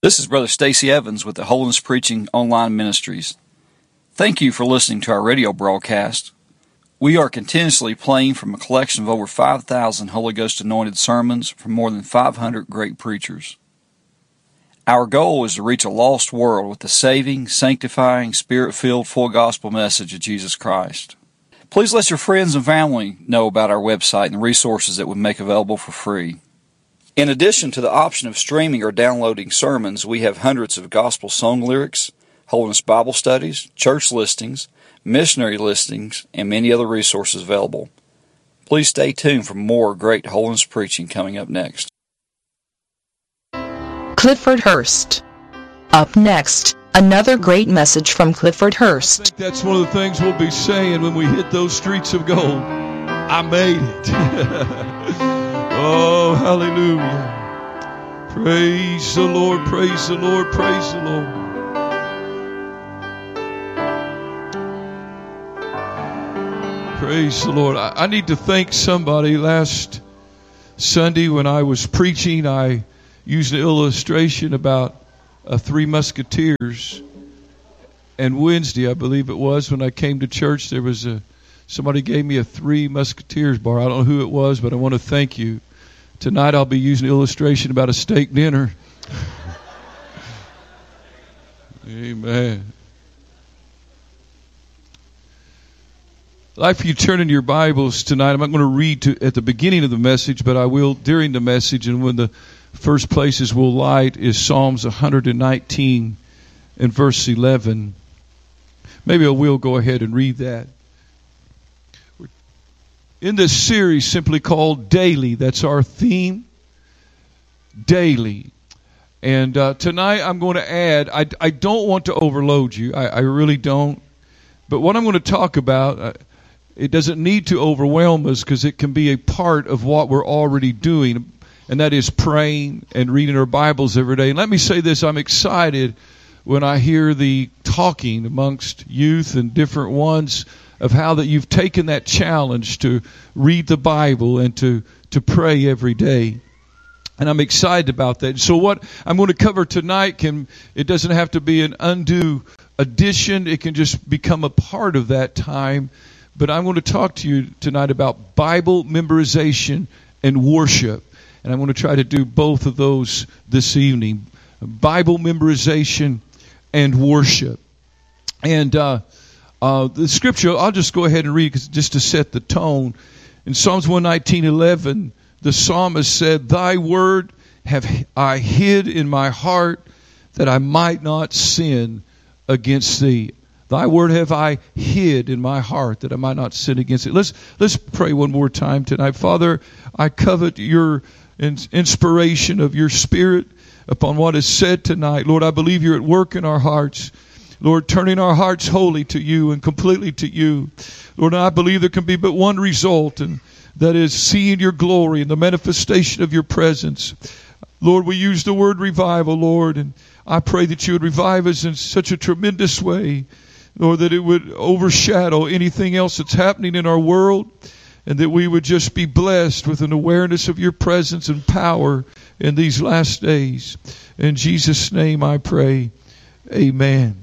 This is Brother Stacy Evans with the Holiness Preaching Online Ministries. Thank you for listening to our radio broadcast. We are continuously playing from a collection of over 5,000 Holy Ghost anointed sermons from more than 500 great preachers. Our goal is to reach a lost world with the saving, sanctifying, Spirit-filled, full gospel message of Jesus Christ. Please let your friends and family know about our website and the resources that we make available for free. In addition to the option of streaming or downloading sermons, we have hundreds of gospel song lyrics, Holiness Bible studies, church listings, missionary listings, and many other resources available. Please stay tuned for more great holiness preaching coming up next. Clifford Hurst. Up next, another great message from Clifford Hurst. I think that's one of the things we'll be saying when we hit those streets of gold. I made it. Oh, hallelujah. Praise the Lord, praise the Lord, praise the Lord. Praise the Lord. I need to thank somebody. Last Sunday when I was preaching, I used an illustration about Three Musketeers. And Wednesday, I believe it was, when I came to church, there was somebody gave me a Three Musketeers bar. I don't know who it was, but I want to thank you. Tonight I'll be using an illustration about a steak dinner. Amen. I'd like for you to turn in your Bibles tonight. I'm not going to read at the beginning of the message, but I will during the message. And when the first places we'll light is Psalms 119 and verse 11. Maybe I will go ahead and read that. In this series simply called Daily, that's our theme, Daily. And tonight I'm going to add, I don't want to overload you, I really don't. But what I'm going to talk about, it doesn't need to overwhelm us because it can be a part of what we're already doing. And that is praying and reading our Bibles every day. And let me say this, I'm excited when I hear the talking amongst youth and different ones of how that you've taken that challenge to read the Bible and to pray every day. And I'm excited about that. So what I'm going to cover tonight it doesn't have to be an undue addition. It can just become a part of that time. But I'm going to talk to you tonight about Bible memorization and worship. And I'm going to try to do both of those this evening. Bible memorization and worship. And the scripture, I'll just go ahead and read just to set the tone. In Psalms 119:11, the psalmist said, "Thy word have I hid in my heart that I might not sin against thee." Thy word have I hid in my heart that I might not sin against it. Let's pray one more time tonight. Father, I covet your inspiration of your Spirit upon what is said tonight. Lord, I believe you're at work in our hearts. Lord, turning our hearts wholly to you and completely to you. Lord, I believe there can be but one result, and that is seeing your glory and the manifestation of your presence. Lord, we use the word revival, Lord, and I pray that you would revive us in such a tremendous way, Lord, that it would overshadow anything else that's happening in our world, and that we would just be blessed with an awareness of your presence and power in these last days. In Jesus' name I pray. Amen.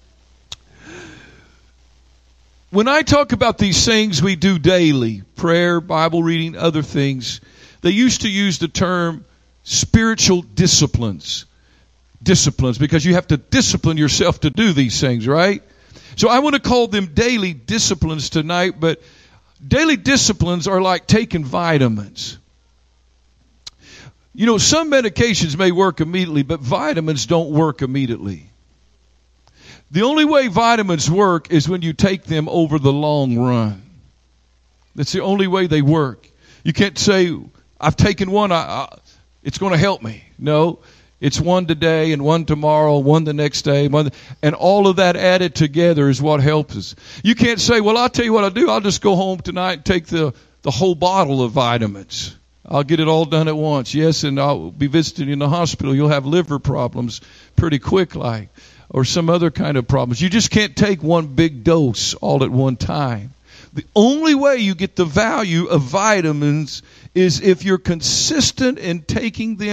When I talk about these things we do daily, prayer, Bible reading, other things, they used to use the term spiritual disciplines. Disciplines, because you have to discipline yourself to do these things, right? So I want to call them daily disciplines tonight, but daily disciplines are like taking vitamins. You know, some medications may work immediately, but vitamins don't work immediately. The only way vitamins work is when you take them over the long run. That's the only way they work. You can't say, I've taken one, it's going to help me. No, it's one today and one tomorrow, one the next day, and all of that added together is what helps us. You can't say, well, I'll tell you what I'll do. I'll just go home tonight and take the whole bottle of vitamins. I'll get it all done at once. Yes, and I'll be visiting in the hospital. You'll have liver problems pretty quick like. Or some other kind of problems. You just can't take one big dose all at one time. The only way you get the value of vitamins is if you're consistent in taking them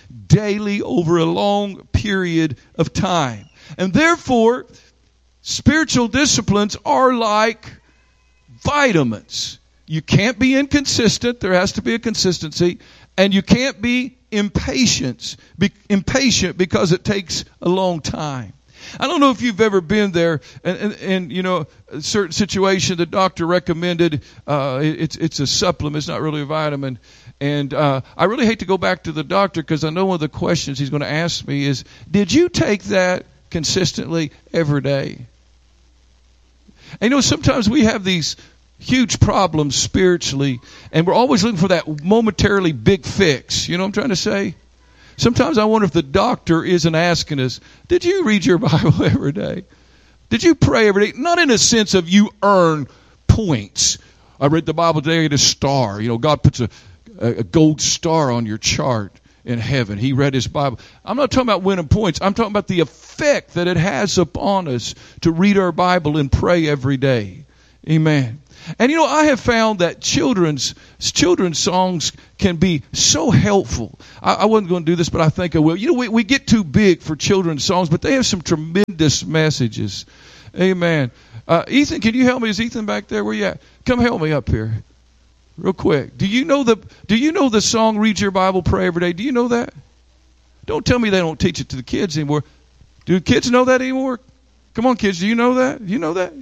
daily over a long period of time. And therefore, spiritual disciplines are like vitamins. You can't be inconsistent. There has to be a consistency. And you can't be impatient because it takes a long time. I don't know if you've ever been there and you know, a certain situation the doctor recommended, it's a supplement, it's not really a vitamin. And I really hate to go back to the doctor because I know one of the questions he's going to ask me is, did you take that consistently every day? And you know, sometimes we have these huge problems spiritually, and we're always looking for that momentarily big fix. You know what I'm trying to say? Sometimes I wonder if the doctor isn't asking us, did you read your Bible every day? Did you pray every day? Not in a sense of you earn points. I read the Bible today, I get a star. You know, God puts a gold star on your chart in heaven. He read his Bible. I'm not talking about winning points. I'm talking about the effect that it has upon us to read our Bible and pray every day. Amen. And you know, I have found that children's songs can be so helpful. I wasn't going to do this, but I think I will. You know, we get too big for children's songs, but they have some tremendous messages. Amen. Ethan, can you help me? Is Ethan back there? Where you at? Come help me up here, real quick. Do you know the song "Read Your Bible, Pray Every Day"? Do you know that? Don't tell me they don't teach it to the kids anymore. Do kids know that anymore? Come on, kids. Do you know that? Do you know that?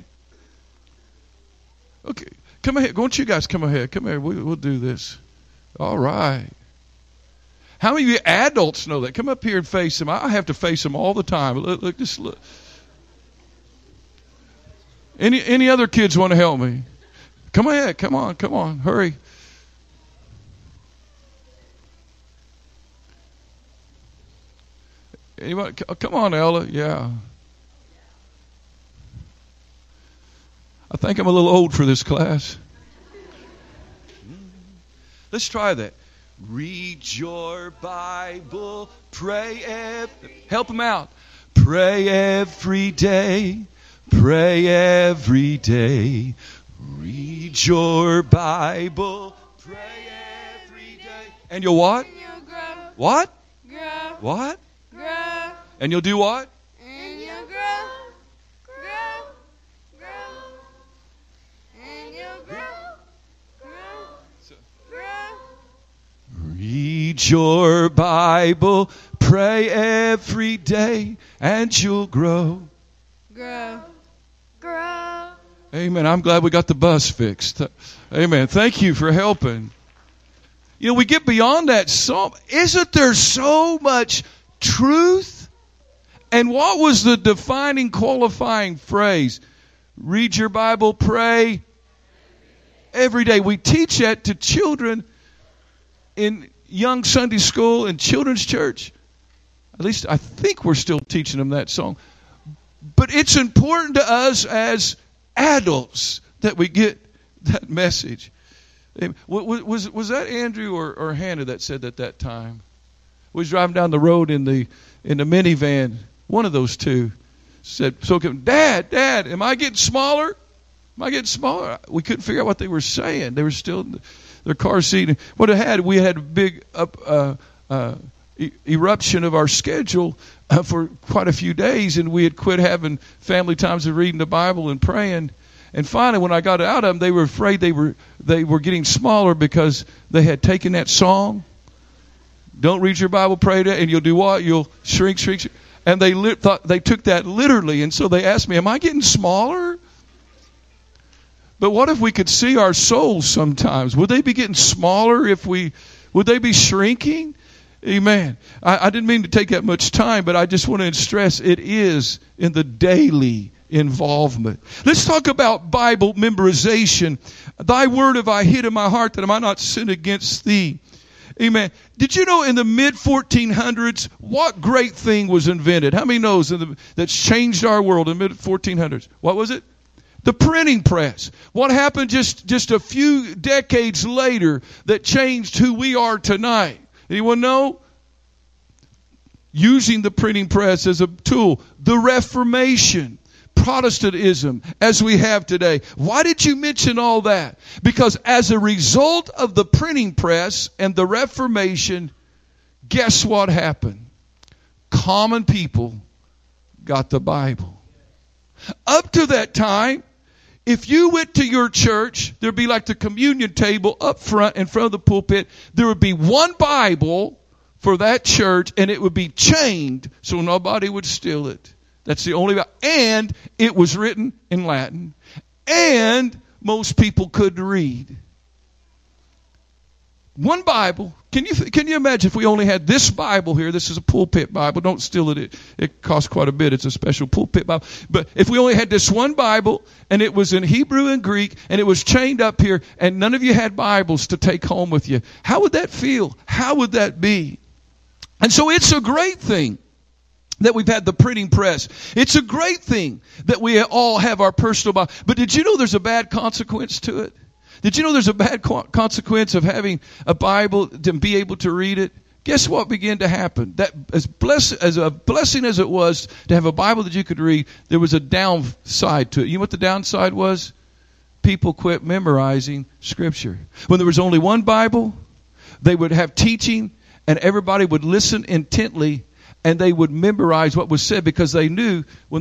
Okay, come ahead. Why don't you guys come ahead? Come here. We'll do this. All right. How many of you adults know that? Come up here and face them. I have to face them all the time. Look, just look. Any other kids want to help me? Come ahead. Come on. Hurry. Anybody? Come on, Ella. Yeah. I think I'm a little old for this class. Let's try that. Read your Bible, pray help them out. Pray every day, pray every day. Read your Bible, pray every day. And you'll what? And you'll grow. What? Grow. What? Grow. And you'll do what? And you'll grow. Grow. Grow. And you'll grow. Grow. Grow. Read your Bible, pray every day, and you'll grow. Grow. Grow. Amen. I'm glad we got the bus fixed. Amen. Thank you for helping. You know, we get beyond that psalm. Isn't there so much truth? And what was the defining, qualifying phrase? Read your Bible, pray every day. We teach that to children in young Sunday school and children's church. At least I think we're still teaching them that song. But it's important to us as adults that we get that message. Was that Andrew or Hannah that said that time? We was driving down the road in the minivan. One of those two said, "So, Dad, am I getting smaller? Am I getting smaller?" We couldn't figure out what they were saying. They were still in their car seat. What it had, we had a big eruption of our schedule for quite a few days, and we had quit having family times of reading the Bible and praying. And finally, when I got out of them, they were afraid they were getting smaller because they had taken that song. Don't read your Bible, pray to, and you'll do what? You'll shrink. And they thought they took that literally, and so they asked me, "Am I getting smaller?" But what if we could see our souls sometimes? Would they be getting smaller would they be shrinking? Amen. I didn't mean to take that much time, but I just want to stress it is in the daily involvement. Let's talk about Bible memorization. Thy word have I hid in my heart that I might not sin against thee. Amen. Did you know in the mid-1400s, what great thing was invented? How many knows that's changed our world in the mid-1400s? What was it? The printing press. What happened just a few decades later that changed who we are tonight? Anyone know? Using the printing press as a tool. The Reformation. Protestantism as we have today. Why did you mention all that? Because as a result of the printing press and the Reformation, guess what happened? Common people got the Bible. Up to that time, if you went to your church, there'd be like the communion table up front in front of the pulpit. There would be one Bible for that church, and it would be chained so nobody would steal it. That's the only Bible. And it was written in Latin. And most people could read. One Bible. Can you imagine if we only had this Bible here? This is a pulpit Bible. Don't steal it. It costs quite a bit. It's a special pulpit Bible. But if we only had this one Bible, and it was in Hebrew and Greek, and it was chained up here, and none of you had Bibles to take home with you, how would that feel? How would that be? And so it's a great thing that we've had the printing press. It's a great thing that we all have our personal Bible. But did you know there's a bad consequence to it? Did you know there's a bad consequence of having a Bible and be able to read it? Guess what began to happen? That as a blessing as it was to have a Bible that you could read, there was a downside to it. You know what the downside was? People quit memorizing Scripture. When there was only one Bible, they would have teaching, and everybody would listen intently, and they would memorize what was said because they knew when